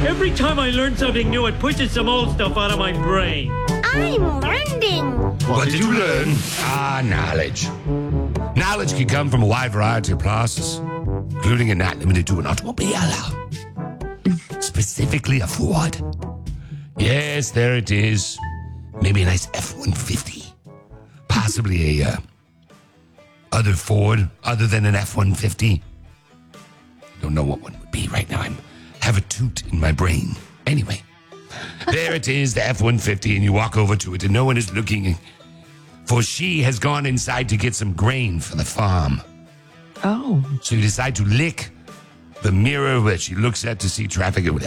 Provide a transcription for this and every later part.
Every time I learn something new, it pushes some old stuff out of my brain. I'm learning. What did you learn? Knowledge. Knowledge can come from a wide variety of places, including and not limited to an automobile. Specifically a Ford. Yes, there it is. Maybe a nice F-150. Possibly a other Ford other than an F-150. Don't know what one would be right now. I have a toot in my brain. Anyway, there it is, the F-150, and you walk over to it, and no one is looking, for she has gone inside to get some grain for the farm. Oh. So you decide to lick the mirror where she looks at to see traffic. You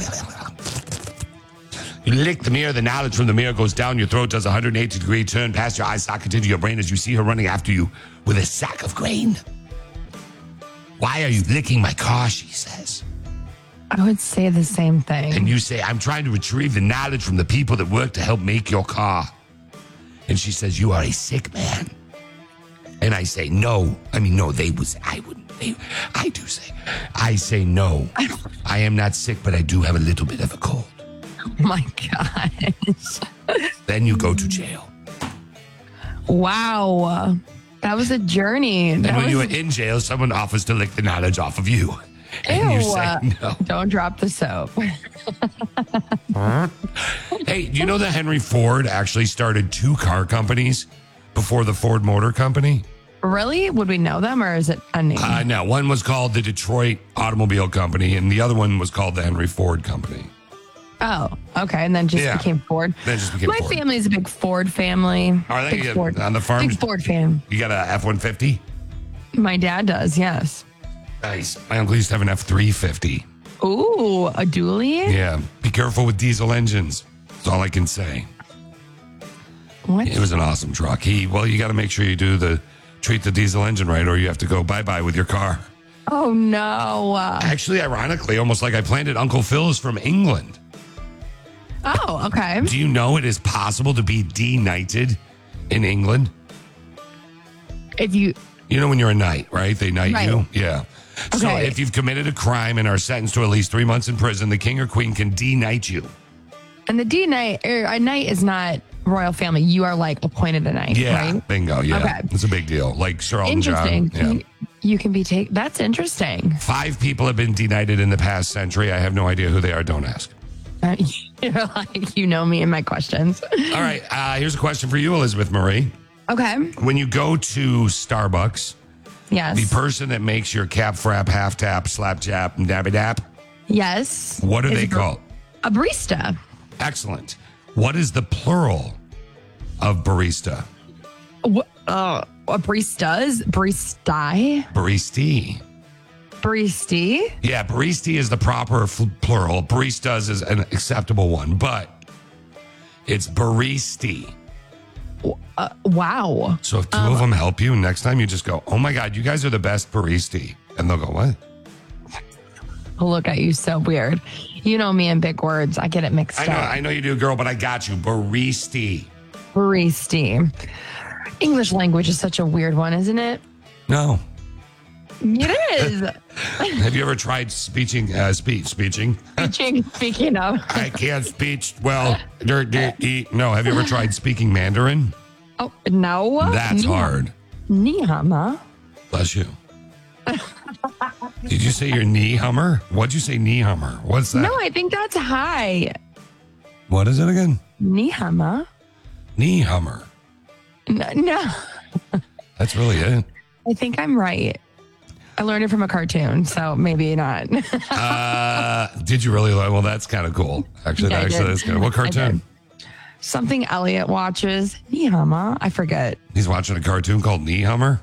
lick the mirror, the knowledge from the mirror goes down your throat, does a 180-degree turn past your eye socket into your brain as you see her running after you with a sack of grain. Why are you licking my car, she says. I would say the same thing. And you say, I'm trying to retrieve the knowledge from the people that work to help make your car. And she says, you are a sick man. And I say, no. I mean, no, I do say. I say, no. I am not sick, but I do have a little bit of a cold. Oh, my gosh. Then you go to jail. Wow. That was a journey. And when you are in jail, someone offers to lick the knowledge off of you. And you say no. Don't drop the soap. Hey, do you know that Henry Ford actually started 2 car companies before the Ford Motor Company? Really? Would we know them, or is it a name? No, one was called the Detroit Automobile Company, and the other one was called the Henry Ford Company. Oh, okay. And then just became Ford. Then just became My Ford. family's a big Ford family. Are they big Ford. on the farm? Big Ford fan. You got a F-150? My dad does, yes. Nice. My uncle used to have an F-350. Ooh, a dually? Yeah. Be careful with diesel engines. That's all I can say. What? It was an awesome truck. You got to make sure you treat the diesel engine right, or you have to go bye-bye with your car. Oh, no. Actually, ironically, almost like I planned it, Uncle Phil is from England. Oh, okay. Do you know it is possible to be de-knighted in England? If you... You know when you're a knight, right? They knight you? Yeah. Okay. So if you've committed a crime and are sentenced to at least 3 months in prison, the king or queen can de-knight you. And the D-knight, a knight is not royal family. You are like appointed a knight, Yeah, right? bingo, yeah. Okay. It's a big deal. Like Sir Elton Interesting. John. Yeah. You can be taken. That's interesting. 5 people have been de-knighted in the past century. I have no idea who they are. Don't ask. You're like, you know me and my questions. All right. Here's a question for you, Elizabeth Marie. Okay. When you go to Starbucks, Yes. the person that makes your cap frap, half tap, slap tap, and dabby dap, Yes. what are Is they a called? A barista. Excellent. What is the plural of barista? A baristas? Baristai? Baristi. Baristi? Yeah, baristi is the proper plural. Baristas is an acceptable one, but it's baristi. Wow. So if 2 of them help you, next time you just go, oh my God, you guys are the best baristi. And they'll go, what? Look at you, so weird. You know me and big words. I get it mixed up. I know you do, girl, but I got you. Baristi. Baristi. English language is such a weird one, isn't it? No. It is. Have you ever tried speaking? Speaking of. I can't speak well. No. Have you ever tried speaking Mandarin? Oh, no. That's hard. Ni hama. Bless you. Did you say your knee hummer? What'd you say, knee hummer? What's that? No, I think that's high. What is it again? Ni hama. Knee hummer. No. That's really it. I think I'm right. I learned it from a cartoon, so maybe not. Did you really? Well, that's kind of cool. Actually, Yeah, I did. that's kind of. What cartoon? Something Elliot watches. Ni hama. I forget. He's watching a cartoon called Knee Hummer.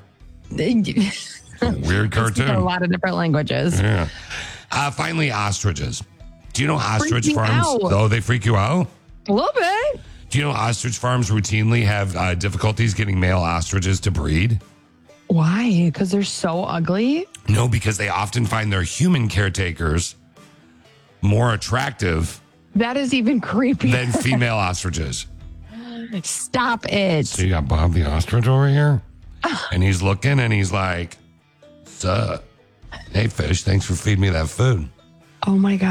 Weird cartoon. A lot of different languages. Yeah. Finally, ostriches. Do you know ostrich Freak me farms? out. Oh, they freak you out? A little bit. Do you know ostrich farms routinely have difficulties getting male ostriches to breed? Why? Because they're so ugly? No, because they often find their human caretakers more attractive That is even creepy. than female ostriches. Stop it. So you got Bob the ostrich over here, and he's looking, and he's like, "Sup? Hey, fish, thanks for feeding me that food." Oh my God.